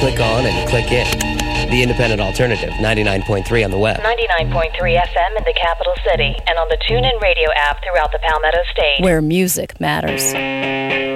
click on and click in. The Independent Alternative, 99.3 on the web. 99.3 FM in the capital city and on the TuneIn Radio app throughout the Palmetto State. Where music matters.